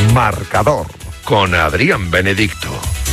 Marcador con Adrián Benedicto.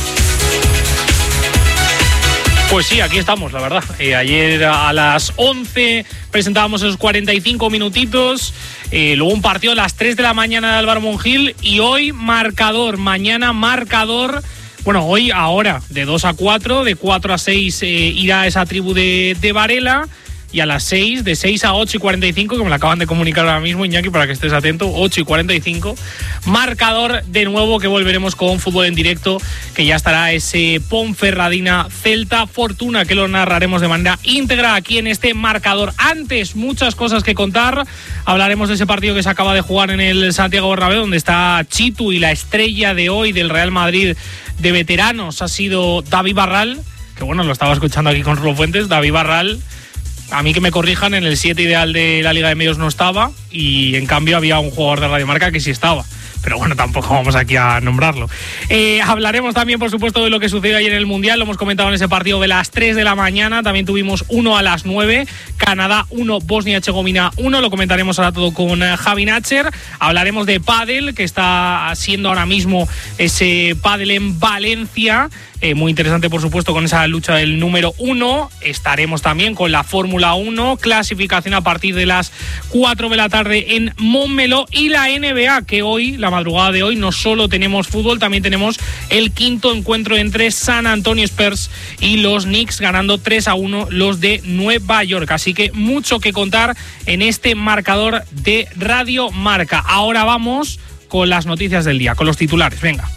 Pues sí, aquí estamos, la verdad. Ayer a las 11 presentábamos esos 45 minutitos. Luego un partido a las 3 de la mañana de Álvaro Monjil. Y hoy marcador, mañana marcador. Bueno, hoy, ahora, de 2 a 4, de 4 a 6 irá esa tribu de Varela. Y a las 6, de 6 a 8 y 45, que me lo acaban de comunicar ahora mismo, Iñaki, para que estés atento, 8 y 45, marcador de nuevo, que volveremos con fútbol en directo, que ya estará ese Ponferradina Celta Fortuna, que lo narraremos de manera íntegra aquí en este marcador. Antes, muchas cosas que contar. Hablaremos de ese partido que se acaba de jugar en el Santiago Bernabéu, donde está Chitu, y la estrella de hoy del Real Madrid de veteranos ha sido David Barral, que bueno, lo estaba escuchando aquí con Rulo Fuentes. David Barral, a mí que me corrijan, en el 7 ideal de la Liga de Medios no estaba, y en cambio había un jugador de Radio Marca que sí estaba. Pero bueno, tampoco vamos aquí a nombrarlo. Hablaremos también, por supuesto, de lo que sucedió ayer en el Mundial. Lo hemos comentado en ese partido de las 3 de la mañana. También tuvimos uno a las 9. Canadá 1, Bosnia-Herzegovina 1. Lo comentaremos ahora todo con Javi Nacher. Hablaremos de pádel, que está siendo ahora mismo ese pádel en Valencia. Muy interesante, por supuesto, con esa lucha del número 1. Estaremos también con la Fórmula 1, clasificación a partir de las 4 de la tarde en Montmeló, y la NBA, que hoy, la madrugada de hoy, no solo tenemos fútbol, también tenemos el quinto encuentro entre San Antonio Spurs y los Knicks, ganando 3-1 los de Nueva York. Así que mucho que contar en este marcador de Radio Marca. Ahora vamos con las noticias del día, con los titulares. Venga.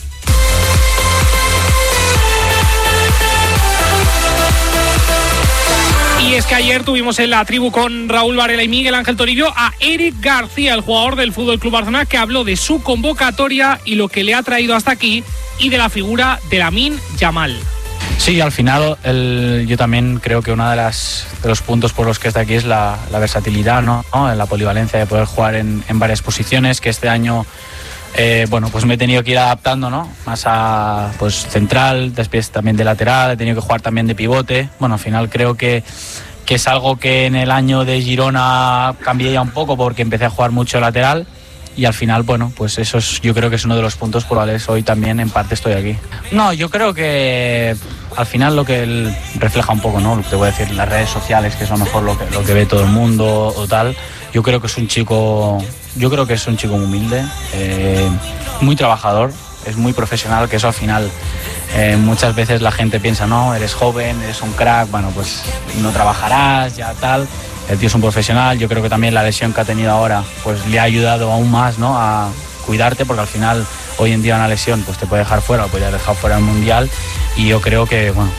Y es que ayer tuvimos en la tribu con Raúl Varela y Miguel Ángel Torillo a Eric García, el jugador del FC Barcelona, que habló de su convocatoria y lo que le ha traído hasta aquí, y de la figura de Lamine Yamal. Sí, al final yo también creo que uno de los puntos por los que está aquí es la versatilidad, ¿no? La polivalencia de poder jugar en varias posiciones, que este año pues me he tenido que ir adaptando, ¿no? Más a central, después también de lateral, he tenido que jugar también de pivote. Bueno, al final creo que es algo que en el año de Girona cambié ya un poco, porque empecé a jugar mucho lateral, y al final, bueno, pues yo creo que es uno de los puntos por los cuales hoy también en parte estoy aquí. No, yo creo que al final lo que él refleja un poco, ¿no? Te voy a decir, las redes sociales, que es a lo mejor lo que ve todo el mundo o tal. Yo creo que es un chico muy humilde, muy trabajador, es muy profesional, que eso al final muchas veces la gente piensa, no, eres joven, eres un crack, bueno, pues no trabajarás, ya tal. El tío es un profesional. Yo creo que también la lesión que ha tenido ahora pues le ha ayudado aún más, ¿no?, a cuidarte, porque al final hoy en día una lesión pues te puede dejar fuera, o puede haber dejado fuera del Mundial, y yo creo que bueno,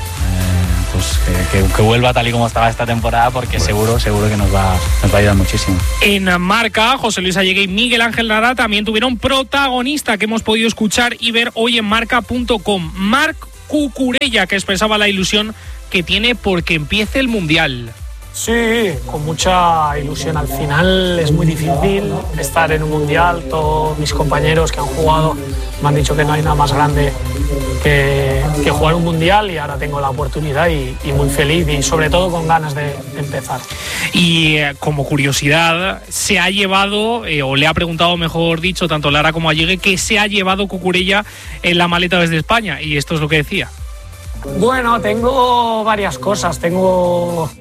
que vuelva tal y como estaba esta temporada, porque seguro que nos va a ayudar muchísimo. En Marca, José Luis Allegue y Miguel Ángel Lara también tuvieron protagonista, que hemos podido escuchar y ver hoy en marca.com. Marc Cucurella, que expresaba la ilusión que tiene porque empiece el Mundial. Sí, con mucha ilusión. Al final es muy difícil estar en un Mundial. Todos mis compañeros que han jugado me han dicho que no hay nada más grande que jugar un Mundial, y ahora tengo la oportunidad y muy feliz, y sobre todo con ganas de empezar. Y como curiosidad, se ha llevado, o le ha preguntado, mejor dicho, tanto Lara como Allegue, que se ha llevado Cucurella en la maleta desde España, y esto es lo que decía. Bueno, tengo varias cosas. Tengo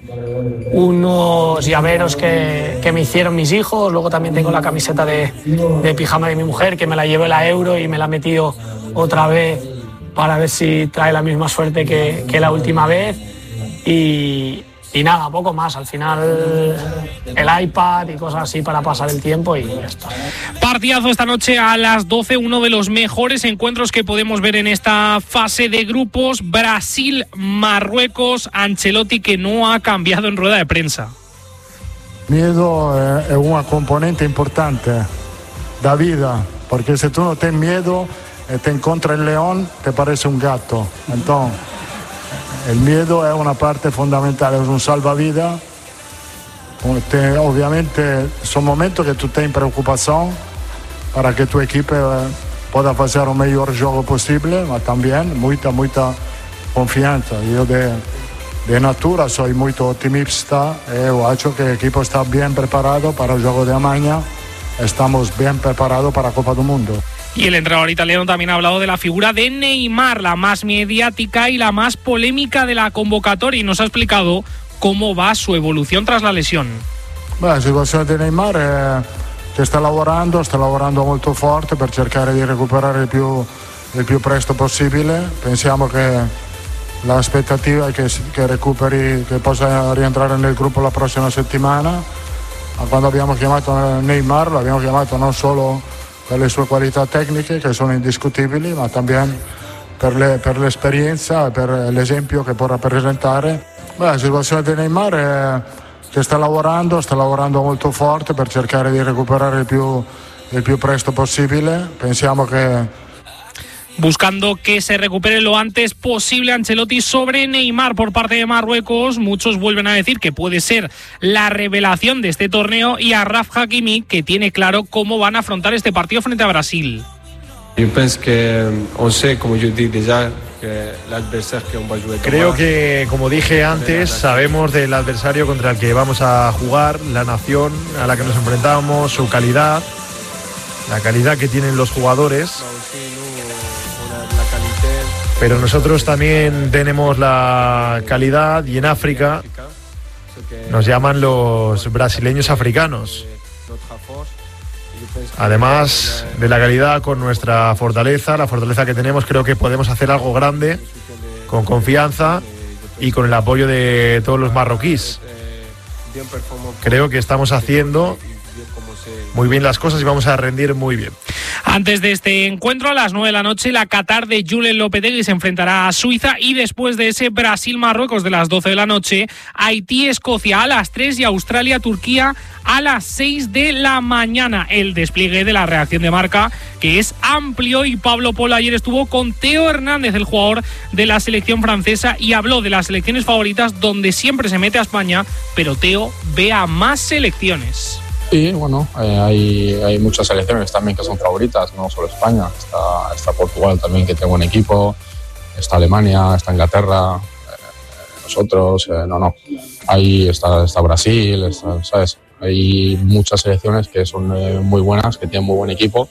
unos llaveros que me hicieron mis hijos. Luego también tengo la camiseta de pijama de mi mujer, que me la llevé la Euro y me la he metido otra vez para ver si trae la misma suerte que la última vez. Y nada, poco más. Al final el iPad y cosas así para pasar el tiempo, y ya está. Partidazo esta noche a las 12, uno de los mejores encuentros que podemos ver en esta fase de grupos. Brasil-Marruecos. Ancelotti, que no ha cambiado en rueda de prensa. Miedo es una componente importante da vida, porque si tú no tienes miedo y te encuentras el león, te parece un gato. Entonces, el miedo es una parte fundamental, es un salvavidas. Obviamente son momentos que tú tienes preocupación para que tu equipo pueda hacer el mejor juego posible, pero también mucha confianza. Yo de natura soy muy optimista, yo creo que el equipo está bien preparado para el juego de mañana. Estamos bien preparados para la Copa del Mundo. Y el entrenador italiano también ha hablado de la figura de Neymar, la más mediática y la más polémica de la convocatoria, y nos ha explicado cómo va su evolución tras la lesión. La situazione di Neymar è che sta lavorando molto forte per cercare di recuperare il più presto possibile. Pensiamo che l'aspettativa è che recuperi, che possa rientrare nel gruppo la prossima settimana. Quando abbiamo chiamato Neymar lo abbiamo chiamato non solo per le sue qualità tecniche che sono indiscutibili, ma también per l'esperienza e per l'esempio che può rappresentare. La situazione di Neymar è che sta lavorando molto forte per cercare di recuperare il più presto possibile. Pensiamo che buscando que se recupere lo antes posible. Ancelotti sobre Neymar por parte de Marruecos. Muchos vuelven a decir que puede ser la revelación de este torneo, y a Raf Hakimi, que tiene claro cómo van a afrontar este partido frente a Brasil. Yo pienso que on sait, como yo dije ya, que el adversario que va a jugar. Creo que, como dije antes, sabemos del adversario contra el que vamos a jugar, la nación a la que nos enfrentamos, su calidad, la calidad que tienen los jugadores. Pero nosotros también tenemos la calidad, y en África nos llaman los brasileños africanos. Además de la calidad, con nuestra fortaleza, la fortaleza que tenemos, creo que podemos hacer algo grande, con confianza y con el apoyo de todos los marroquíes. Creo que estamos haciendo muy bien las cosas y vamos a rendir muy bien. Antes de este encuentro, a las 9 de la noche, la Qatar de Julen Lopetegui se enfrentará a Suiza, y después de ese Brasil-Marruecos de las 12 de la noche, Haití-Escocia a las 3 y Australia-Turquía a las 6 de la mañana. El despliegue de la reacción de Marca, que es amplio, y Pablo Polo ayer estuvo con Theo Hernández, el jugador de la selección francesa, y habló de las selecciones favoritas, donde siempre se mete a España, pero Theo ve a más selecciones. Sí, bueno, hay muchas selecciones también que son favoritas, no solo España. Está Portugal también, que tiene buen equipo, está Alemania, está Inglaterra, nosotros, ahí está Brasil, ¿sabes? Hay muchas selecciones que son muy buenas, que tienen muy buen equipo,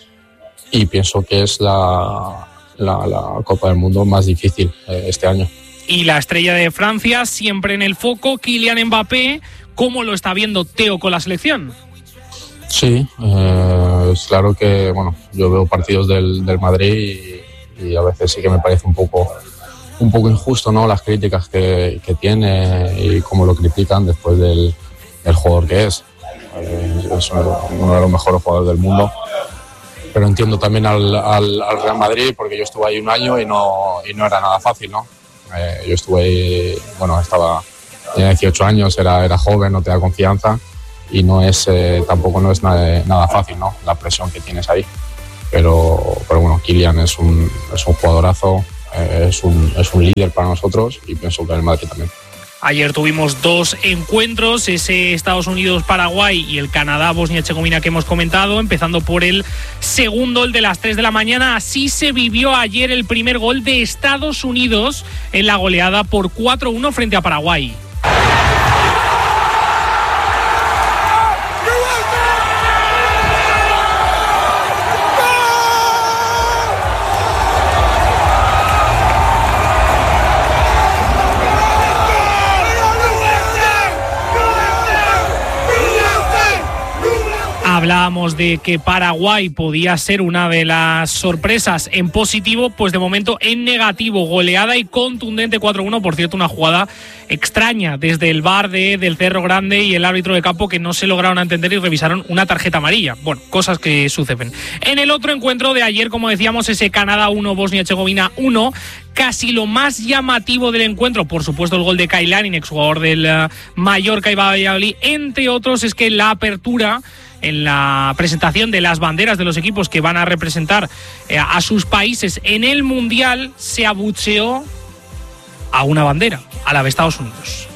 y pienso que es la Copa del Mundo más difícil este año. Y la estrella de Francia, siempre en el foco, Kylian Mbappé. ¿Cómo lo está viendo Theo con la selección? Sí, es claro que, bueno, yo veo partidos del Madrid y a veces sí que me parece un poco injusto, ¿no? Las críticas que tiene y cómo lo critican después del jugador que es. Es uno de los mejores jugadores del mundo. Pero entiendo también al Real Madrid, porque yo estuve ahí un año y no era nada fácil, ¿no? Yo estuve ahí, bueno, tenía 18 años, era joven, no te da confianza, y tampoco no es nada fácil, ¿no? La presión que tienes ahí. Pero bueno, Kylian es un jugadorazo, es un líder para nosotros, y pienso que el Madrid también. Ayer tuvimos dos encuentros, ese Estados Unidos-Paraguay y el Canadá-Bosnia-Herzegovina que hemos comentado, empezando por el segundo, el de las 3 de la mañana. Así se vivió ayer el primer gol de Estados Unidos en la goleada por 4-1 frente a Paraguay. Hablábamos de que Paraguay podía ser una de las sorpresas en positivo, pues de momento en negativo. Goleada y contundente 4-1, por cierto, una jugada extraña desde el VAR del Cerro Grande y el árbitro de campo, que no se lograron entender y revisaron una tarjeta amarilla. Bueno, cosas que suceden. En el otro encuentro de ayer, como decíamos, ese Canadá 1, Bosnia-Herzegovina 1, casi lo más llamativo del encuentro, por supuesto el gol de Kyle Larin, exjugador del Mallorca y Valladolid, entre otros, es que la apertura, en la presentación de las banderas de los equipos que van a representar a sus países en el Mundial, se abucheó a una bandera, a la de Estados Unidos.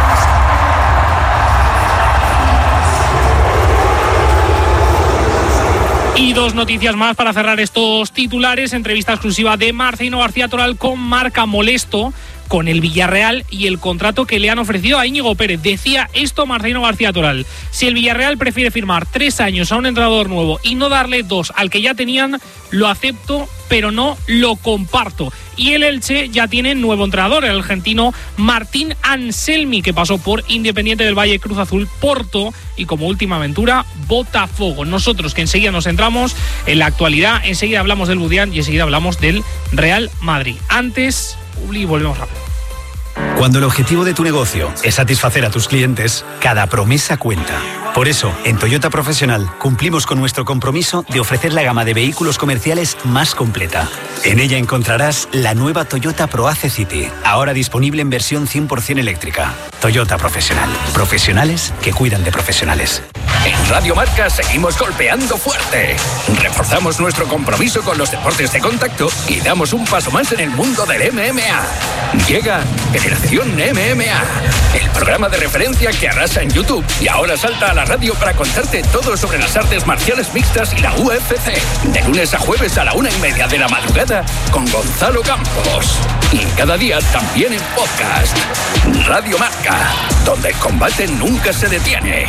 Y dos noticias más para cerrar estos titulares. Entrevista exclusiva de Marcelino García Toral con Marca, molesto con el Villarreal y el contrato que le han ofrecido a Íñigo Pérez. Decía esto Marcelino García Toral: si el Villarreal prefiere firmar 3 años a un entrenador nuevo y no darle 2 al que ya tenían, lo acepto, pero no lo comparto. Y el Elche ya tiene nuevo entrenador, el argentino Martín Anselmi, que pasó por Independiente del Valle, Cruz Azul, Porto y como última aventura Botafogo. Nosotros, que enseguida nos centramos en la actualidad, enseguida hablamos del Budián y enseguida hablamos del Real Madrid. Antes, Publi, volvemos rápido. Cuando el objetivo de tu negocio es satisfacer a tus clientes, cada promesa cuenta. Por eso, en Toyota Profesional cumplimos con nuestro compromiso de ofrecer la gama de vehículos comerciales más completa. En ella encontrarás la nueva Toyota ProAce City, ahora disponible en versión 100% eléctrica. Toyota Profesional. Profesionales que cuidan de profesionales. En Radio Marca seguimos golpeando fuerte. Reforzamos nuestro compromiso con los deportes de contacto y damos un paso más en el mundo del MMA. Llega Generación MMA, el programa de referencia que arrasa en YouTube y ahora salta a la radio para contarte todo sobre las artes marciales mixtas y la UFC. De lunes a jueves a la 1:30 de la madrugada con Gonzalo Campos. Y cada día también en podcast. Radio Marca, donde el combate nunca se detiene.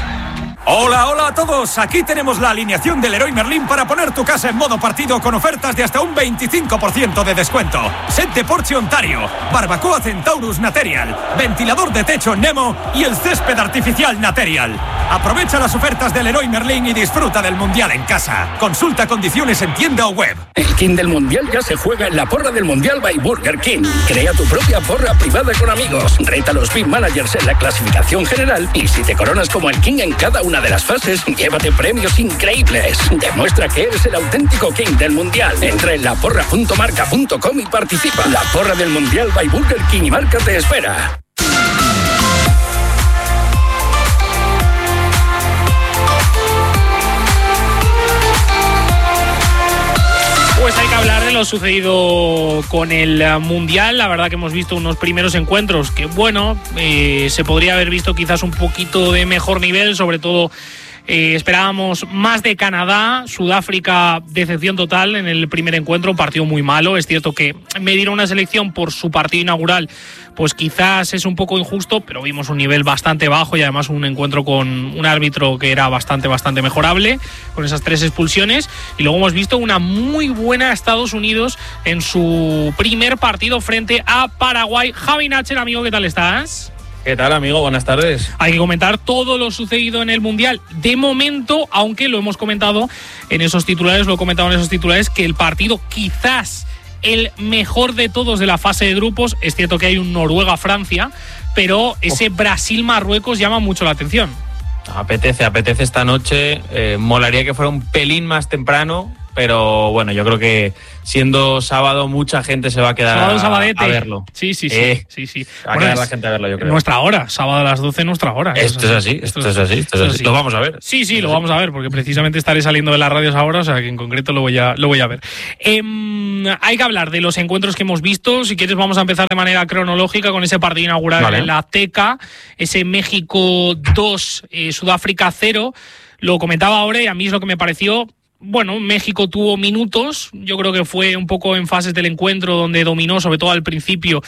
Hola a todos, aquí tenemos la alineación del Leroy Merlin para poner tu casa en modo partido con ofertas de hasta un 25% de descuento. Set de Porsche Ontario, barbacoa Centaurus Material, ventilador de techo Nemo y el césped artificial Material. Aprovecha las ofertas del Leroy Merlin y disfruta del Mundial en casa. Consulta condiciones en tienda o web. El King del Mundial ya se juega en la porra del Mundial by Burger King. Crea tu propia porra privada con amigos. Reta a los Big Managers en la clasificación general y si te coronas como el King en cada una de las fases, llévate premios increíbles. Demuestra que eres el auténtico King del Mundial. Entra en laporra.marca.com y participa. La porra del Mundial by Burger King y Marca te espera. Pues hay que hablar de lo sucedido con el Mundial. La verdad que hemos visto unos primeros encuentros que, bueno, se podría haber visto quizás un poquito de mejor nivel, sobre todo esperábamos más de Canadá. Sudáfrica, decepción total en el primer encuentro, un partido muy malo. Es cierto que medir una selección por su partido inaugural pues quizás es un poco injusto, pero vimos un nivel bastante bajo y además un encuentro con un árbitro que era bastante mejorable, con esas 3 expulsiones. Y luego hemos visto una muy buena Estados Unidos en su primer partido frente a Paraguay. Javi Nacher, amigo, ¿qué tal estás? ¿Qué tal, amigo? Buenas tardes. Hay que comentar todo lo sucedido en el Mundial. De momento, aunque lo hemos comentado en esos titulares, que el partido quizás el mejor de todos de la fase de grupos. Es cierto que hay un Noruega-Francia, pero ese Brasil-Marruecos llama mucho la atención. Apetece esta noche. Molaría que fuera un pelín más temprano, pero bueno, yo creo que siendo sábado mucha gente se va a quedar a verlo. Sí. Va a quedar la gente a verlo, yo creo. Nuestra hora, sábado a las 12, nuestra hora. Esto es así. Lo vamos a ver. Sí, lo vamos a ver, porque precisamente estaré saliendo de las radios ahora, o sea que en concreto lo voy a ver. Hay que hablar de los encuentros que hemos visto. Si quieres vamos a empezar de manera cronológica con ese partido inaugural en la Azteca, ese México 2, Sudáfrica 0. Lo comentaba ahora y a mí es lo que me pareció. Bueno, México tuvo minutos, yo creo que fue un poco en fases del encuentro donde dominó, sobre todo al principio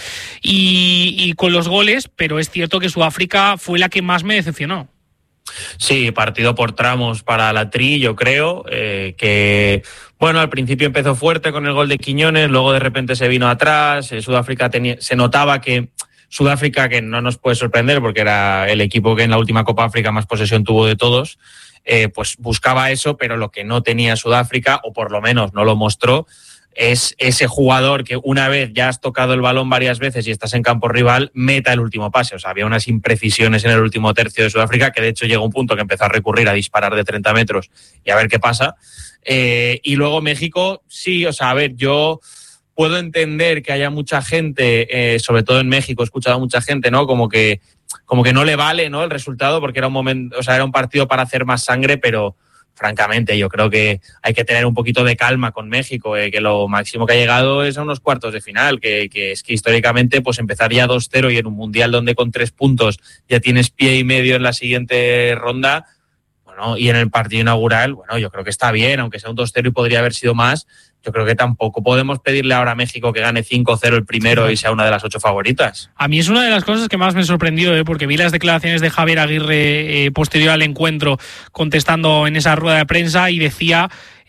y con los goles, pero es cierto que Sudáfrica fue la que más me decepcionó. Sí, partido por tramos para la Tri, yo creo, que bueno, al principio empezó fuerte con el gol de Quiñones, luego de repente se vino atrás, Sudáfrica se notaba que Sudáfrica, que no nos puede sorprender porque era el equipo que en la última Copa África más posesión tuvo de todos, pues buscaba eso, pero lo que no tenía Sudáfrica, o por lo menos no lo mostró, es ese jugador que una vez ya has tocado el balón varias veces y estás en campo rival, meta el último pase. O sea, había unas imprecisiones en el último tercio de Sudáfrica que de hecho llegó un punto que empezó a recurrir a disparar de 30 metros y a ver qué pasa. Y luego México, sí, o sea, a ver, yo puedo entender que haya mucha gente, sobre todo en México, he escuchado a mucha gente, ¿no? Como que no le vale, ¿no?, el resultado, porque era un momento, o sea, era un partido para hacer más sangre, pero francamente yo creo que hay que tener un poquito de calma con México, que lo máximo que ha llegado es a unos cuartos de final, que es que históricamente pues empezar ya 2-0 y en un mundial donde con 3 puntos ya tienes pie y medio en la siguiente ronda, bueno, y en el partido inaugural, bueno, yo creo que está bien, aunque sea un 2-0 y podría haber sido más, yo creo que tampoco podemos pedirle ahora a México que gane 5-0 el primero y sea una de las 8 favoritas. A mí es una de las cosas que más me sorprendió, porque vi las declaraciones de Javier Aguirre posterior al encuentro contestando en esa rueda de prensa y decía,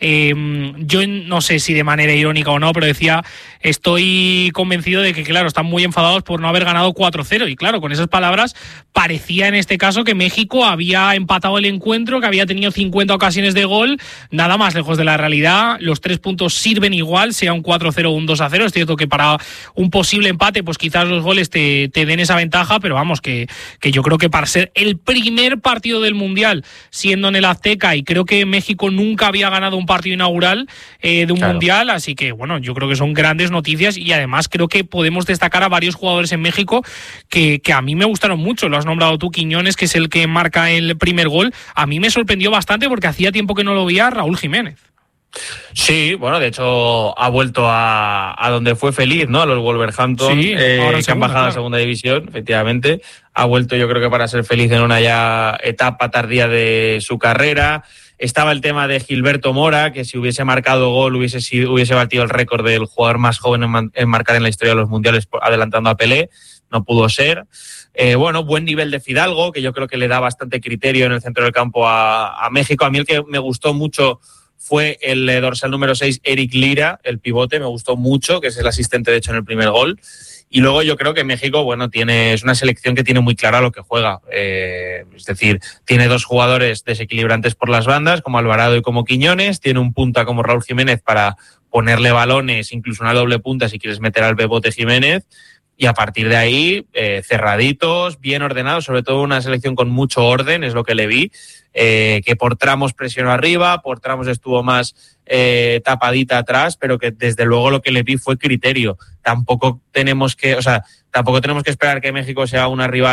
yo no sé si de manera irónica o no, pero decía, estoy convencido de que, claro, están muy enfadados por no haber ganado 4-0 y claro, con esas palabras parecía en este caso que México había empatado el encuentro, que había tenido 50 ocasiones de gol, nada más lejos de la realidad. Los 3 puntos sirven igual, sea un 4-0 o un 2-0. Es cierto que para un posible empate, pues quizás los goles te den esa ventaja, pero vamos, que yo creo que para ser el primer partido del Mundial siendo en el Azteca, y creo que México nunca había ganado un partido inaugural de un Mundial, así que bueno, yo creo que son grandes noticias y además creo que podemos destacar a varios jugadores en México que a mí me gustaron mucho. Lo has nombrado tú, Quiñones, que es el que marca el primer gol. A mí me sorprendió bastante porque hacía tiempo que no lo veía Raúl Jiménez. Sí, bueno, de hecho ha vuelto a donde fue feliz, ¿no? A los Wolverhampton, sí, que han bajado a la segunda división, efectivamente. Ha vuelto, yo creo que para ser feliz en una ya etapa tardía de su carrera. Estaba el tema de Gilberto Mora, que si hubiese marcado gol hubiese batido el récord del jugador más joven en marcar en la historia de los mundiales, adelantando a Pelé. No pudo ser. Bueno, buen nivel de Fidalgo, que yo creo que le da bastante criterio en el centro del campo a México. A mí el que me gustó mucho fue el dorsal número 6, Eric Lira, el pivote, me gustó mucho, que es el asistente de hecho en el primer gol. Y luego yo creo que México, bueno, es una selección que tiene muy clara lo que juega. Es decir, tiene 2 jugadores desequilibrantes por las bandas, como Alvarado y como Quiñones. Tiene un punta como Raúl Jiménez para ponerle balones, incluso una doble punta si quieres meter al Bebote Jiménez. Y a partir de ahí, cerraditos, bien ordenados, sobre todo una selección con mucho orden, es lo que le vi, que por tramos presionó arriba, por tramos estuvo más tapadita atrás, pero que desde luego lo que le vi fue criterio. Tampoco tenemos que esperar que México sea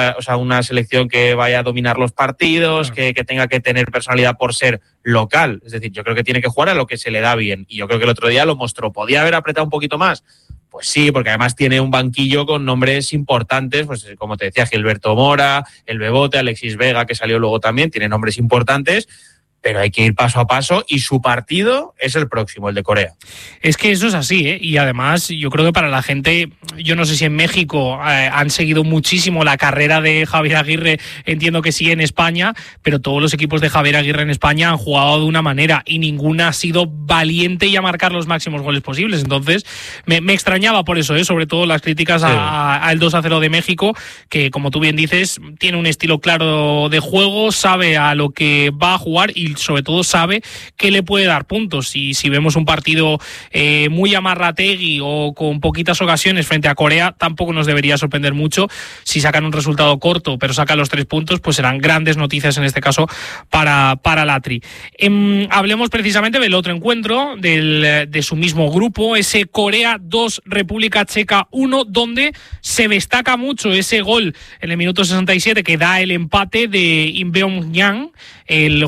una selección que vaya a dominar los partidos, que tenga que tener personalidad por ser local. Es decir, yo creo que tiene que jugar a lo que se le da bien. Y yo creo que el otro día lo mostró. ¿Podía haber apretado un poquito más? Pues sí, porque además tiene un banquillo con nombres importantes, pues como te decía, Gilberto Mora, el Bebote, Alexis Vega, que salió luego también, tiene nombres importantes, pero hay que ir paso a paso y su partido es el próximo, el de Corea. Es que eso es así, ¿eh? Y además yo creo que para la gente, yo no sé si en México han seguido muchísimo la carrera de Javier Aguirre, entiendo que sí en España, pero todos los equipos de Javier Aguirre en España han jugado de una manera y ninguna ha sido valiente y a marcar los máximos goles posibles. Entonces me extrañaba por eso, sobre todo las críticas al 2-0 de México, que como tú bien dices, tiene un estilo claro de juego, sabe a lo que va a jugar y sobre todo sabe que le puede dar puntos. Y si vemos un partido muy amarrategui o con poquitas ocasiones frente a Corea, tampoco nos debería sorprender mucho. Si sacan un resultado corto pero sacan los 3 puntos, pues serán grandes noticias en este caso para la Tri. Hablemos precisamente del otro encuentro de su mismo grupo, ese Corea 2, República Checa 1, donde se destaca mucho ese gol en el minuto 67 que da el empate de Im Beom-yang, el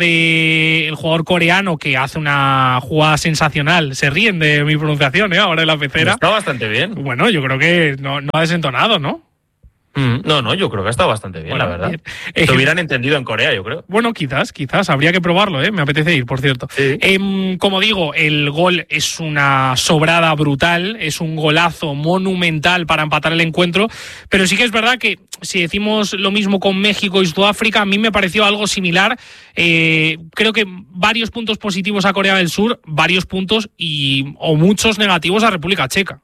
jugador coreano, que hace una jugada sensacional. Se ríen de mi pronunciación, ahora en la pecera. Está bastante bien. Bueno, yo creo que no ha desentonado, ¿no? No, yo creo que ha estado bastante bien, bueno, la verdad. Lo hubieran entendido en Corea, yo creo. Bueno, quizás, habría que probarlo, me apetece ir, por cierto. Sí. Como digo, el gol es una sobrada brutal, es un golazo monumental para empatar el encuentro, pero sí que es verdad que si decimos lo mismo con México y Sudáfrica, a mí me pareció algo similar. Creo que varios puntos positivos a Corea del Sur, varios puntos o muchos negativos a República Checa.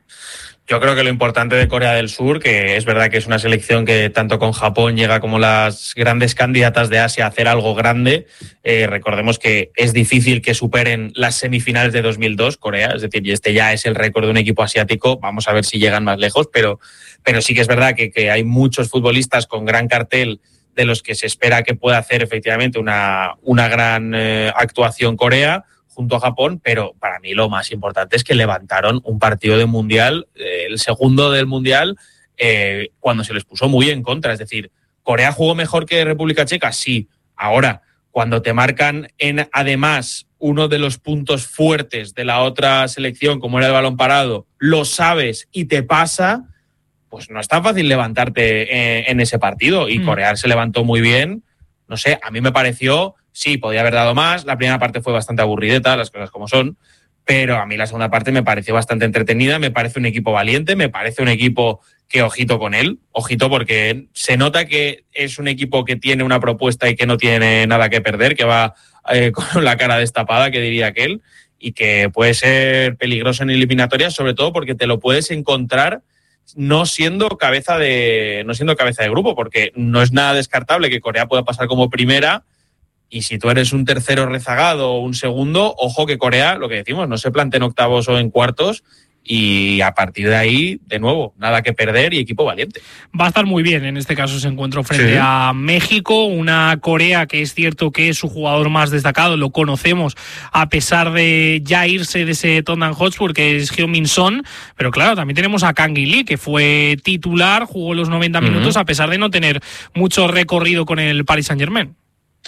Yo creo que lo importante de Corea del Sur, que es verdad que es una selección que tanto con Japón llega como las grandes candidatas de Asia a hacer algo grande. Recordemos que es difícil que superen las semifinales de 2002 Corea, es decir, y este ya es el récord de un equipo asiático. Vamos a ver si llegan más lejos, pero sí que es verdad que hay muchos futbolistas con gran cartel de los que se espera que pueda hacer efectivamente una gran actuación Corea junto a Japón, pero para mí lo más importante es que levantaron un partido de Mundial, el segundo del Mundial, cuando se les puso muy en contra. Es decir, ¿Corea jugó mejor que República Checa? Sí. Ahora, cuando te marcan además uno de los puntos fuertes de la otra selección, como era el balón parado, lo sabes y te pasa, pues no es tan fácil levantarte en ese partido. Y Corea se levantó muy bien. No sé, a mí me pareció... Sí, podía haber dado más. La primera parte fue bastante aburrideta, las cosas como son. pero a mí la segunda parte me pareció bastante entretenida, me parece un equipo valiente, me parece un equipo que ojito con él, ojito porque se nota que es un equipo que tiene una propuesta y que no tiene nada que perder, que va con la cara destapada, que diría aquel, y que puede ser peligroso en eliminatorias, sobre todo porque te lo puedes encontrar no siendo cabeza de grupo, porque no es nada descartable que Corea pueda pasar como primera, y si tú eres un tercero rezagado o un segundo, ojo que Corea, lo que decimos, no se plantea en octavos o en cuartos, y a partir de ahí, de nuevo, nada que perder y equipo valiente. Va a estar muy bien en este caso ese encuentro frente a México, una Corea que es cierto que es su jugador más destacado, lo conocemos a pesar de ya irse de ese Tottenham Hotspur, que es Heung-min Son, pero claro, también tenemos a Kang In Lee, que fue titular, jugó los 90 minutos a pesar de no tener mucho recorrido con el Paris Saint-Germain.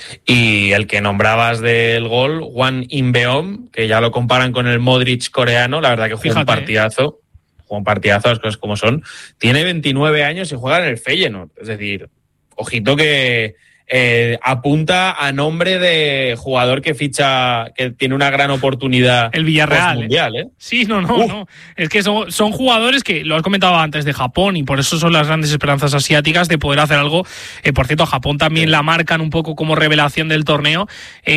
Y el que nombrabas del gol, Hwang In-beom, que ya lo comparan con el Modric coreano, la verdad que jugó un partidazo, las cosas como son. Tiene 29 años y juega en el Feyenoord, es decir, ojito que apunta a nombre de jugador que ficha, que tiene una gran oportunidad. El Villarreal. Mundial, ¿eh? Sí, no. Es que son jugadores que, lo has comentado antes, de Japón, y por eso son las grandes esperanzas asiáticas de poder hacer algo. Por cierto, a Japón también la marcan un poco como revelación del torneo,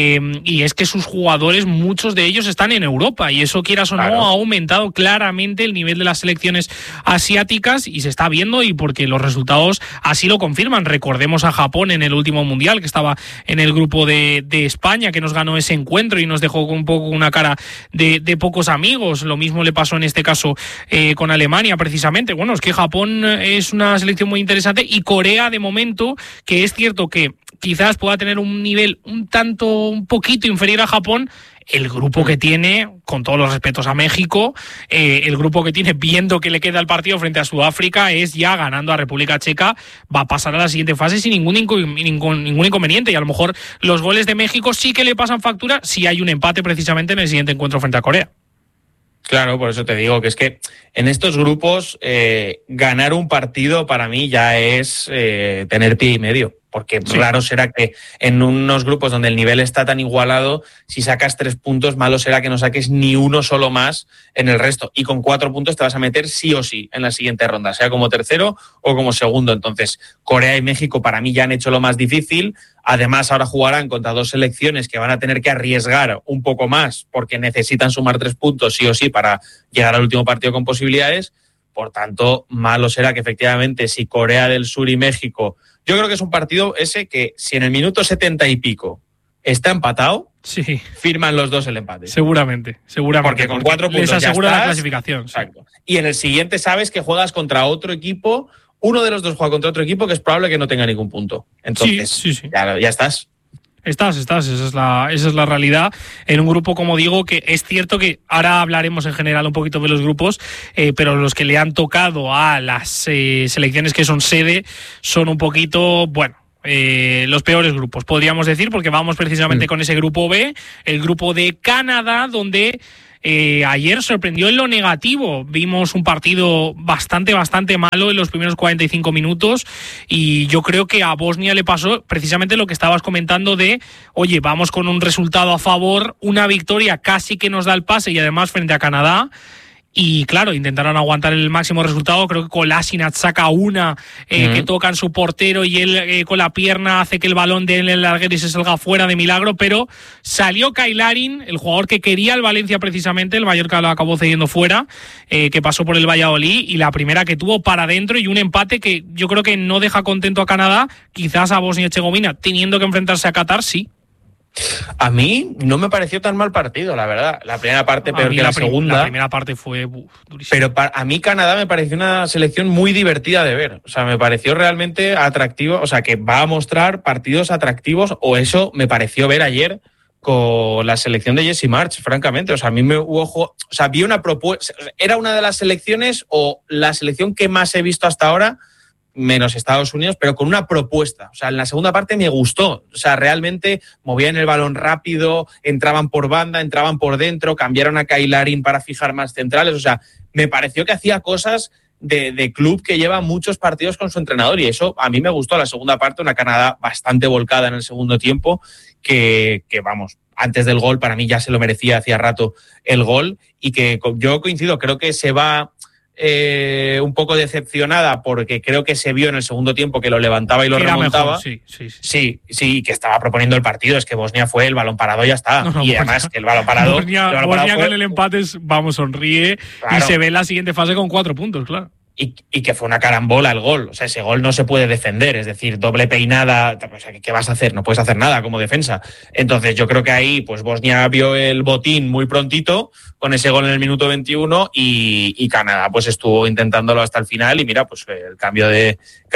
y es que sus jugadores, muchos de ellos están en Europa, y eso, quieras o no, ha aumentado claramente el nivel de las selecciones asiáticas, y se está viendo, y porque los resultados así lo confirman. Recordemos a Japón en el último mundial, que estaba en el grupo de España, que nos ganó ese encuentro y nos dejó con un poco una cara de pocos amigos. Lo mismo le pasó en este caso con Alemania, precisamente. Bueno, es que Japón es una selección muy interesante, y Corea, de momento, que es cierto que quizás pueda tener un nivel un poquito inferior a Japón, el grupo que tiene, con todos los respetos a México, el grupo que tiene, viendo que le queda el partido frente a Sudáfrica, es ya ganando a República Checa, va a pasar a la siguiente fase sin ningún inconveniente, y a lo mejor los goles de México sí que le pasan factura si hay un empate precisamente en el siguiente encuentro frente a Corea. Claro, por eso te digo que es que en estos grupos ganar un partido para mí ya es tener pie y medio. Porque raro será que en unos grupos donde el nivel está tan igualado, si sacas 3 puntos, malo será que no saques ni uno solo más en el resto. Y con 4 puntos te vas a meter sí o sí en la siguiente ronda, sea como tercero o como segundo. Entonces, Corea y México para mí ya han hecho lo más difícil. Además, ahora jugarán contra 2 selecciones que van a tener que arriesgar un poco más porque necesitan sumar 3 puntos sí o sí para llegar al último partido con posibilidades. Por tanto, malo será que efectivamente si Corea del Sur y México... Yo creo que es un partido ese que si en el minuto 70 y pico está empatado, firman los dos el empate. Seguramente. Porque con 4 puntos les asegura ya la clasificación. Exacto. Y en el siguiente sabes que juegas contra otro equipo, uno de los dos juega contra otro equipo que es probable que no tenga ningún punto. Entonces, ya estás. Esa es la realidad en un grupo, como digo, que es cierto que ahora hablaremos en general un poquito de los grupos, pero los que le han tocado a las selecciones que son sede son un poquito, los peores grupos, podríamos decir, porque vamos precisamente con ese grupo B, el grupo de Canadá, donde ayer sorprendió en lo negativo. Vimos un partido bastante malo en los primeros 45 minutos, y yo creo que a Bosnia le pasó precisamente lo que estabas comentando de, oye, vamos con un resultado a favor, una victoria casi que nos da el pase, y además frente a Canadá. Y claro, intentaron aguantar el máximo resultado. Creo que Kolasinac saca una que toca en su portero, y él con la pierna hace que el balón de él en el larguero y se salga fuera de milagro, pero salió Kyle Larin, el jugador que quería el Valencia precisamente, el Mallorca lo acabó cediendo fuera, que pasó por el Valladolid, y la primera que tuvo para adentro, y un empate que yo creo que no deja contento a Canadá, quizás a Bosnia y Herzegovina, teniendo que enfrentarse a Qatar, sí. A mí no me pareció tan mal partido, la verdad. La primera parte peor que la segunda. La primera parte fue durísima. Pero a mí Canadá me pareció una selección muy divertida de ver. O sea, me pareció realmente atractivo. O sea, que va a mostrar partidos atractivos, o eso me pareció ver ayer con la selección de Jesse March, francamente. O sea, a mí vi una propuesta. Era una de las selecciones, o la selección que más he visto hasta ahora, menos Estados Unidos, pero con una propuesta. O sea, en la segunda parte me gustó. O sea, realmente movían el balón rápido, entraban por banda, entraban por dentro, cambiaron a Kyle Larin para fijar más centrales. O sea, me pareció que hacía cosas de club que lleva muchos partidos con su entrenador, y eso a mí me gustó. La segunda parte, una Canadá bastante volcada en el segundo tiempo, que vamos, antes del gol, para mí ya se lo merecía hacía rato el gol, y que yo coincido, creo que se va un poco decepcionada porque creo que se vio en el segundo tiempo que lo levantaba y lo remontaba. Mejor, sí, que estaba proponiendo el partido. Es que Bosnia fue el balón parado, ya está. Y además que el balón parado... Bosnia con el empate, sonríe, claro. Y se ve en la siguiente fase con 4 puntos, claro. Y que fue una carambola el gol. O sea, ese gol no se puede defender. Es decir, doble peinada. O sea, ¿qué vas a hacer? No puedes hacer nada como defensa. Entonces, yo creo que ahí, pues Bosnia vio el botín muy prontito con ese gol en el minuto 21 y Canadá, pues estuvo intentándolo hasta el final. Y mira, pues el cambio de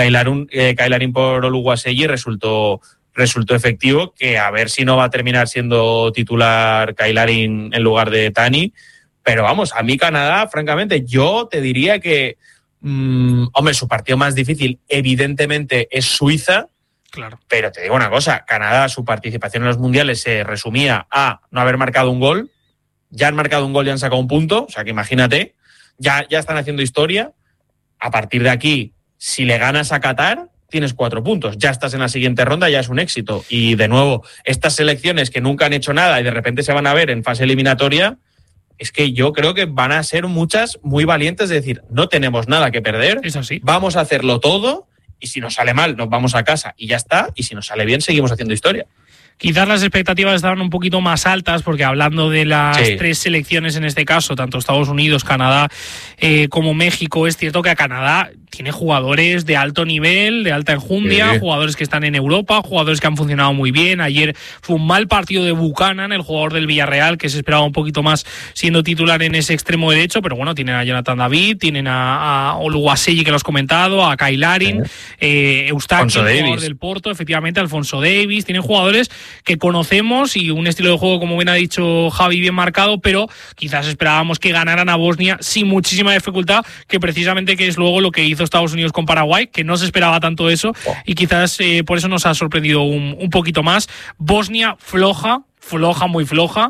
Kailarin por Oluwaseyi resultó efectivo. Que a ver si no va a terminar siendo titular Kailarin en lugar de Tani. Pero vamos, a mí Canadá, francamente, yo te diría que hombre, su partido más difícil evidentemente es Suiza, claro. Pero te digo una cosa, Canadá, su participación en los mundiales se resumía a no haber marcado un gol, ya han marcado un gol y han sacado un punto, o sea que imagínate, ya están haciendo historia. A partir de aquí, si le ganas a Qatar, tienes 4 puntos, ya estás en la siguiente ronda, ya es un éxito. Y de nuevo, estas selecciones que nunca han hecho nada y de repente se van a ver en fase eliminatoria, es que yo creo que van a ser muchas muy valientes de decir, no tenemos nada que perder, es así. Vamos a hacerlo todo y si nos sale mal nos vamos a casa y ya está, y si nos sale bien seguimos haciendo historia. Quizás las expectativas estaban un poquito más altas porque hablando de las 3 selecciones en este caso, tanto Estados Unidos, Canadá como México, es cierto que a Canadá tiene jugadores de alto nivel, de alta enjundia, jugadores que están en Europa, jugadores que han funcionado muy bien. Ayer fue un mal partido de Buchanan, el jugador del Villarreal, que se esperaba un poquito más siendo titular en ese extremo derecho, pero bueno, tienen a Jonathan David, tienen a Oluwaseyi, que lo has comentado, a Kailarin, Eustaquio, el jugador del Porto, efectivamente, Alfonso Davies, tienen jugadores que conocemos y un estilo de juego, como bien ha dicho Javi, bien marcado, pero quizás esperábamos que ganaran a Bosnia sin muchísima dificultad, que precisamente que es luego lo que hizo Estados Unidos con Paraguay, que no se esperaba tanto eso y quizás por eso nos ha sorprendido un poquito más. Bosnia muy floja.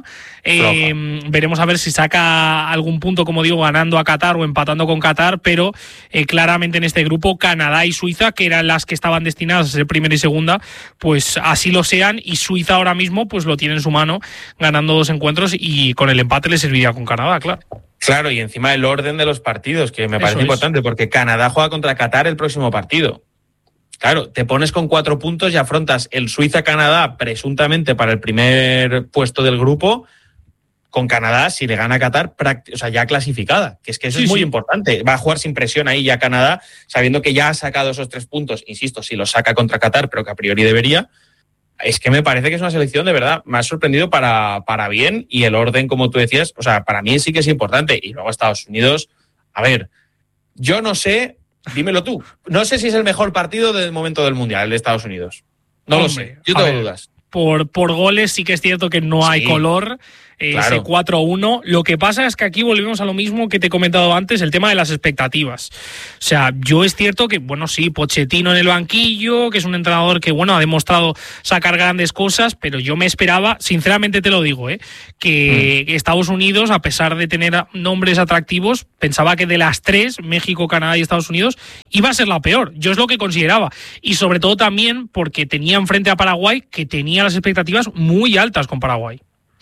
Veremos a ver si saca algún punto, como digo, ganando a Qatar o empatando con Qatar, pero claramente en este grupo Canadá y Suiza, que eran las que estaban destinadas a ser primera y segunda, pues así lo sean, y Suiza ahora mismo pues lo tiene en su mano, ganando 2 encuentros y con el empate le serviría con Canadá, claro. Claro, y encima el orden de los partidos, que me parece importante, porque Canadá juega contra Qatar el próximo partido. Claro, te pones con 4 puntos y afrontas el Suiza-Canadá presuntamente para el primer puesto del grupo, con Canadá, si le gana a Qatar, o sea, ya clasificada, que eso es muy importante. Va a jugar sin presión ahí ya Canadá, sabiendo que ya ha sacado esos 3 puntos, insisto, si los saca contra Qatar, pero que a priori debería. Es que me parece que es una selección de verdad, me ha sorprendido para bien, y el orden, como tú decías, o sea, para mí sí que es importante. Y luego Estados Unidos, a ver, yo no sé, dímelo tú, no sé si es el mejor partido del momento del Mundial, el de Estados Unidos. No lo sé, yo tengo dudas. Por goles sí que es cierto que no hay color. Ese 4-1. Lo que pasa es que aquí volvemos a lo mismo que te he comentado antes, el tema de las expectativas. O sea, yo es cierto que, bueno, sí, Pochettino en el banquillo, que es un entrenador que, bueno, ha demostrado sacar grandes cosas, pero yo me esperaba, sinceramente te lo digo, que Estados Unidos, a pesar de tener nombres atractivos, pensaba que de las 3, México, Canadá y Estados Unidos, iba a ser la peor. Yo es lo que consideraba. Y sobre todo también porque tenía enfrente a Paraguay, que tenía las expectativas muy altas con Paraguay.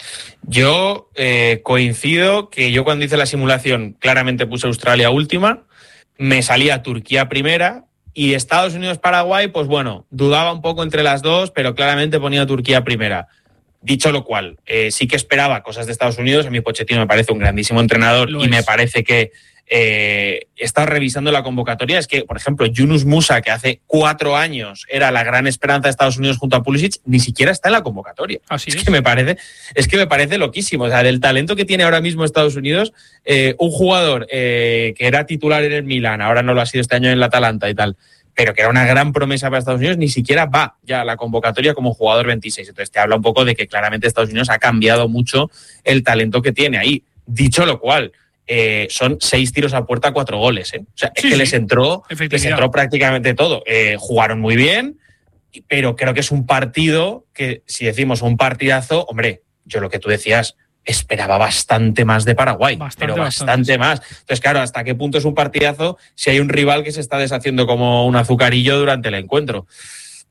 Yo coincido que yo cuando hice la simulación claramente puse Australia última, me salía Turquía primera y Estados Unidos-Paraguay, pues bueno, dudaba un poco entre las dos, pero claramente ponía Turquía primera. Dicho lo cual, sí que esperaba cosas de Estados Unidos. A mí Pochettino me parece un grandísimo entrenador y me parece que está revisando la convocatoria. Es que, por ejemplo, Yunus Musa, que hace 4 años era la gran esperanza de Estados Unidos junto a Pulisic, ni siquiera está en la convocatoria. Es que me parece loquísimo. O sea, del talento que tiene ahora mismo Estados Unidos, un jugador que era titular en el Milan, ahora no lo ha sido este año en el Atalanta y tal, pero que era una gran promesa para Estados Unidos, ni siquiera va ya a la convocatoria como jugador 26. Entonces te habla un poco de que claramente Estados Unidos ha cambiado mucho el talento que tiene ahí. Dicho lo cual, son 6 tiros a puerta, 4 goles. O sea, es que les entró prácticamente todo. Jugaron muy bien, pero creo que es un partido que, si decimos un partidazo, hombre, yo lo que tú decías, esperaba bastante más de Paraguay, bastante más. Entonces, claro, ¿hasta qué punto es un partidazo si hay un rival que se está deshaciendo como un azucarillo durante el encuentro?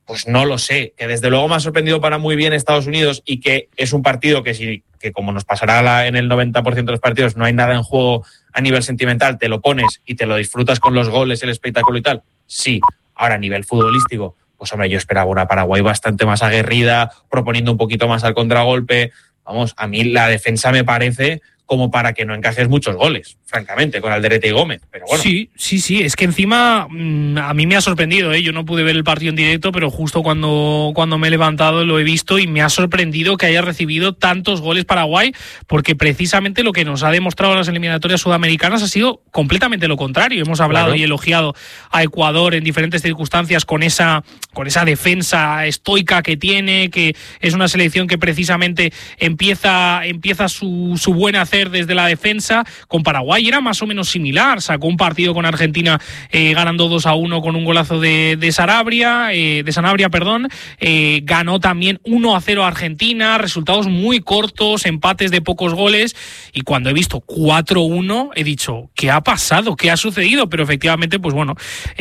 pues no lo sé. Que desde luego me ha sorprendido para muy bien Estados Unidos y que es un partido que como nos pasará en el 90% de los partidos, no hay nada en juego a nivel sentimental, te lo pones y te lo disfrutas con los goles, el espectáculo y tal. Sí, ahora a nivel futbolístico, pues hombre, yo esperaba una Paraguay bastante más aguerrida, proponiendo un poquito más al contragolpe. Vamos, a mí la defensa me parece como para que no encajes muchos goles, francamente, con Alderete y Gómez. Pero bueno. Sí, es que encima a mí me ha sorprendido, yo no pude ver el partido en directo, pero justo cuando me he levantado lo he visto y me ha sorprendido que haya recibido tantos goles Paraguay, porque precisamente lo que nos ha demostrado las eliminatorias sudamericanas ha sido completamente lo contrario. Hemos hablado y elogiado a Ecuador en diferentes circunstancias con esa defensa estoica que tiene, que es una selección que precisamente empieza su buen hacer desde la defensa. Con Paraguay era más o menos similar, sacó un partido con Argentina ganando 2-1 con un golazo de Sanabria, ganó también 1-0 a Argentina, resultados muy cortos, empates de pocos goles, y cuando he visto 4-1 he dicho, ¿qué ha pasado? ¿Qué ha sucedido? Pero efectivamente, pues bueno,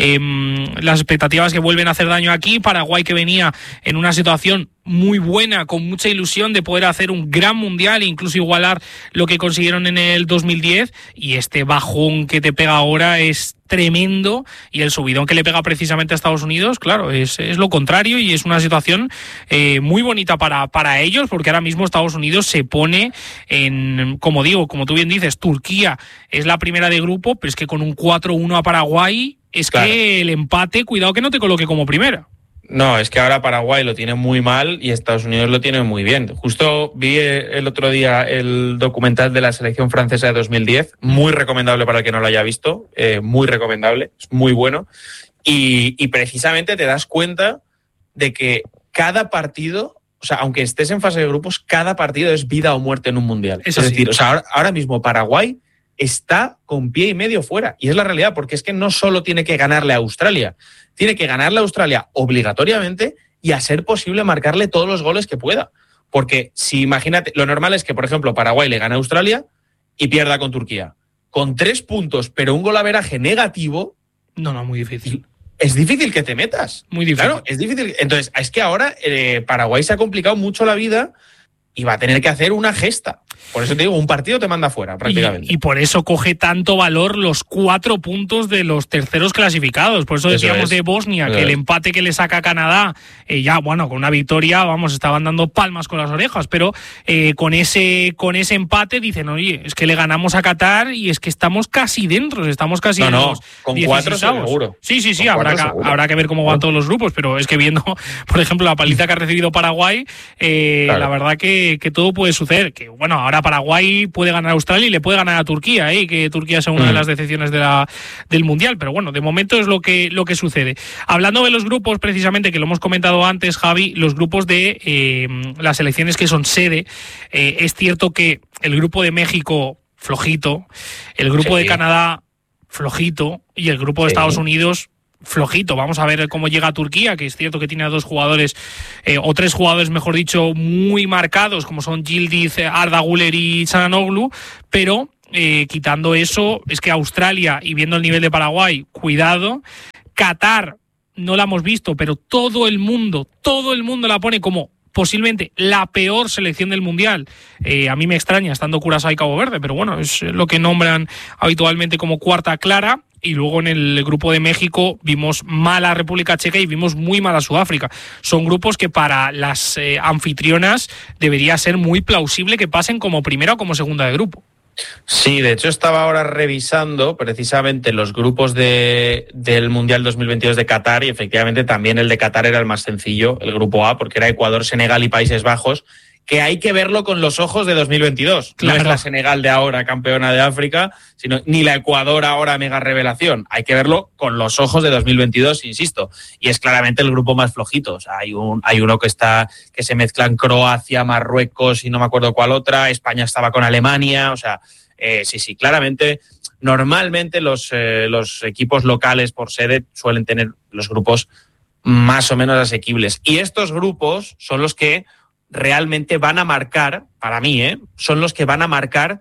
las expectativas que vuelven a hacer daño aquí. Paraguay, que venía en una situación muy buena, con mucha ilusión de poder hacer un gran mundial e incluso igualar lo que consiguieron en el 2010, y este bajón que te pega ahora es tremendo, y el subidón que le pega precisamente a Estados Unidos, claro, es lo contrario, y es una situación muy bonita para ellos, porque ahora mismo Estados Unidos se pone en, como tú bien dices, Turquía es la primera de grupo, pero es que con un 4-1 a Paraguay es que el empate, cuidado que no te coloque como primera. No, es que ahora Paraguay lo tiene muy mal y Estados Unidos lo tiene muy bien. Justo vi el otro día el documental de la selección francesa de 2010, muy recomendable para el que no lo haya visto, muy recomendable, es muy bueno. Y precisamente te das cuenta de que cada partido, o sea, aunque estés en fase de grupos, cada partido es vida o muerte en un mundial. Es decir, o sea, ahora mismo Paraguay está con pie y medio fuera. Y es la realidad, porque es que no solo tiene que ganarle a Australia, tiene que ganarle a Australia obligatoriamente y, a ser posible, marcarle todos los goles que pueda. Porque si, imagínate, lo normal es que, por ejemplo, Paraguay le gane a Australia y pierda con Turquía. Con 3 puntos, pero un golaveraje negativo... No, muy difícil. Es difícil que te metas. Muy difícil. Claro, es difícil. Entonces, es que ahora Paraguay se ha complicado mucho la vida y va a tener que hacer una gesta. Por eso te digo, un partido te manda fuera, prácticamente. Y por eso coge tanto valor los 4 puntos de los terceros clasificados. Por eso decíamos de Bosnia, que el empate que le saca a Canadá, con una victoria, estaban dando palmas con las orejas, pero con ese empate dicen, oye, es que le ganamos a Qatar y es que estamos casi dentro, en los con 4 seguro. Sí, habrá que ver cómo van todos los grupos, pero es que viendo, por ejemplo, la paliza que ha recibido Paraguay, la verdad que todo puede suceder. Que ahora Paraguay puede ganar a Australia y le puede ganar a Turquía, que Turquía sea una de las decepciones del Mundial, pero bueno, de momento es lo que sucede. Hablando de los grupos, precisamente, que lo hemos comentado antes, Javi, los grupos de las selecciones que son sede, es cierto que el grupo de México, flojito, el grupo de Canadá, flojito, y el grupo de Estados Unidos, flojito. Vamos a ver cómo llega a Turquía, que es cierto que tiene a 2 jugadores, o 3 jugadores, mejor dicho, muy marcados, como son Yildiz, Arda Güler y Çalhanoğlu, pero quitando eso, es que Australia, y viendo el nivel de Paraguay, cuidado. Qatar no la hemos visto, pero todo el mundo la pone como posiblemente la peor selección del Mundial. A mí me extraña, estando Curazao y Cabo Verde, pero bueno, es lo que nombran habitualmente como cuarta clara. Y luego en el grupo de México vimos mala República Checa y vimos muy mala Sudáfrica. Son grupos que para las anfitrionas debería ser muy plausible que pasen como primera o como segunda de grupo. Sí, de hecho estaba ahora revisando precisamente los grupos del Mundial 2022 de Qatar, y efectivamente también el de Qatar era el más sencillo, el grupo A, porque era Ecuador, Senegal y Países Bajos, que hay que verlo con los ojos de 2022. Claro. No es la Senegal de ahora, campeona de África, ni la Ecuador ahora, mega revelación. Hay que verlo con los ojos de 2022, insisto. Y es claramente el grupo más flojito. O sea, hay uno que se mezclan Croacia, Marruecos y no me acuerdo cuál otra. España estaba con Alemania. O sea, sí, claramente. Normalmente los equipos locales por sede suelen tener los grupos más o menos asequibles. Y estos grupos son los que realmente van a marcar, para mí, son los que van a marcar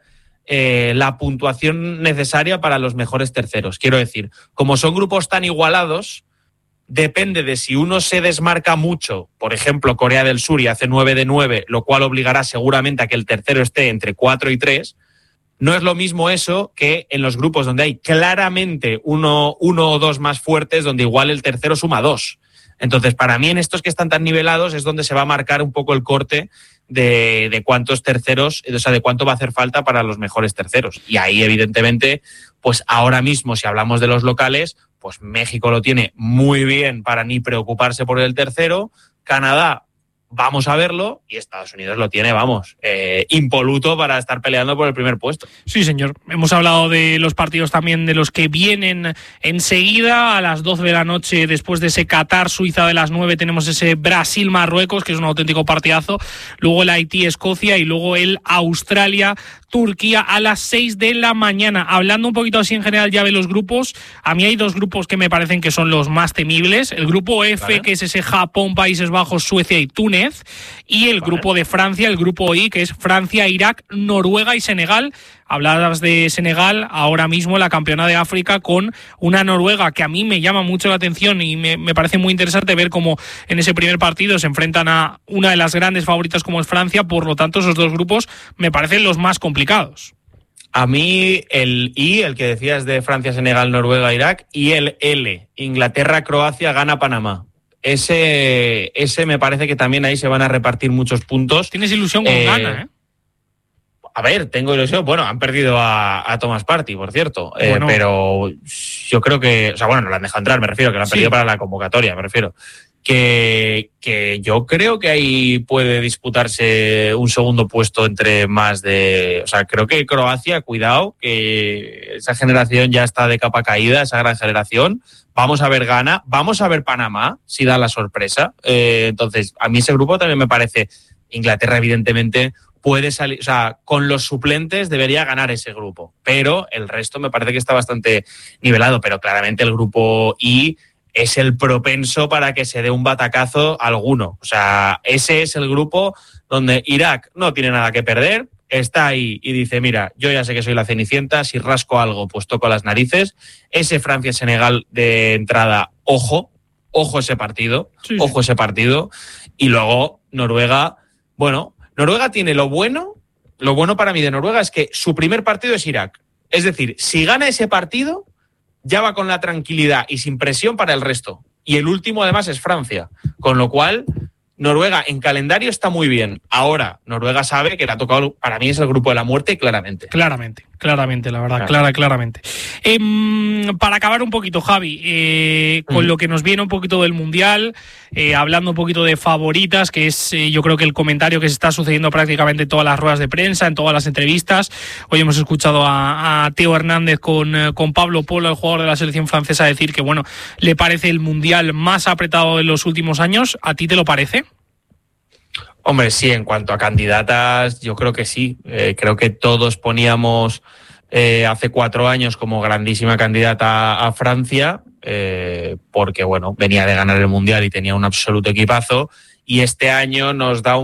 la puntuación necesaria para los mejores terceros. Quiero decir, como son grupos tan igualados, depende de si uno se desmarca mucho, por ejemplo, Corea del Sur, y hace 9 de 9, lo cual obligará seguramente a que el tercero esté entre 4 y 3. No es lo mismo eso que en los grupos donde hay claramente uno o dos más fuertes, donde igual el tercero suma 2. Entonces, para mí, en estos que están tan nivelados es donde se va a marcar un poco el corte de cuántos terceros, o sea, de cuánto va a hacer falta para los mejores terceros. Y ahí, evidentemente, pues ahora mismo, si hablamos de los locales, pues México lo tiene muy bien para ni preocuparse por el tercero. Canadá, vamos a verlo, y Estados Unidos lo tiene, impoluto para estar peleando por el primer puesto. Sí, señor. Hemos hablado de los partidos también de los que vienen enseguida. A las 12 de la noche, después de ese Qatar-Suiza de las 9, tenemos ese Brasil-Marruecos, que es un auténtico partidazo. Luego el Haití-Escocia y luego el Australia-Turquía a las 6 de la mañana. Hablando un poquito así en general ya de los grupos, a mí hay dos grupos que me parecen que son los más temibles. El grupo F, ¿vale?, que es ese Japón, Países Bajos, Suecia y Túnez. Y el grupo de Francia, el grupo I, que es Francia, Irak, Noruega y Senegal. Hablabas de Senegal, ahora mismo la campeona de África, con una Noruega que a mí me llama mucho la atención y me parece muy interesante ver cómo en ese primer partido se enfrentan a una de las grandes favoritas como es Francia. Por lo tanto, esos dos grupos me parecen los más complicados. A mí el I, el que decías de Francia, Senegal, Noruega, Irak, y el L, Inglaterra, Croacia, Ghana, Panamá. Ese me parece que también ahí se van a repartir muchos puntos. Tienes ilusión con Ghana, ¿eh? A ver, tengo ilusión. Bueno, han perdido a Thomas Partey, por cierto. Bueno. Pero yo creo que... O sea, bueno, no la han dejado entrar, me refiero, que la han perdido para la convocatoria, me refiero. Que yo creo que ahí puede disputarse un segundo puesto entre más de... O sea, creo que Croacia, cuidado, que esa generación ya está de capa caída, esa gran generación. Vamos a ver Ghana, vamos a ver Panamá, si da la sorpresa. Entonces, a mí ese grupo también me parece... Inglaterra, evidentemente, puede salir... O sea, con los suplentes debería ganar ese grupo. Pero el resto me parece que está bastante nivelado. Pero claramente el grupo I es el propenso para que se dé un batacazo alguno. O sea, ese es el grupo donde Irak no tiene nada que perder, está ahí y dice, mira, yo ya sé que soy la Cenicienta, si rasco algo, pues toco las narices. Ese Francia-Senegal de entrada, ojo ese partido, ojo ese partido. Y luego Noruega, bueno, Noruega tiene lo bueno para mí de Noruega es que su primer partido es Irak. Es decir, si gana ese partido, ya va con la tranquilidad y sin presión para el resto. Y el último, además, es Francia. Con lo cual, Noruega en calendario está muy bien. Ahora, Noruega sabe que le ha tocado, para mí es el grupo de la muerte, claramente. Claramente, la verdad, claramente. Para acabar un poquito, Javi, con lo que nos viene un poquito del Mundial, hablando un poquito de favoritas, que es yo creo que el comentario que se está sucediendo prácticamente en todas las ruedas de prensa, en todas las entrevistas. Hoy hemos escuchado a Teo Hernández con Pablo Polo, el jugador de la selección francesa, decir que, bueno, le parece el Mundial más apretado de los últimos años. ¿A ti te lo parece? Hombre, sí, en cuanto a candidatas, yo creo que sí. Creo que todos poníamos hace 4 años como grandísima candidata a Francia, porque, bueno, venía de ganar el Mundial y tenía un absoluto equipazo, y este año nos da